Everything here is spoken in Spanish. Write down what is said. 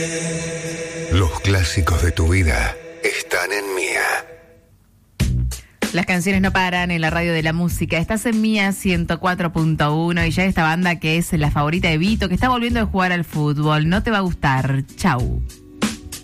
Los clásicos de tu vida están en Mía. Las canciones no paran en la radio de la música. Estás en Mía 104.1 y ya esta banda que es la favorita de Vito, que está volviendo a jugar al fútbol. No te va a gustar. Chau.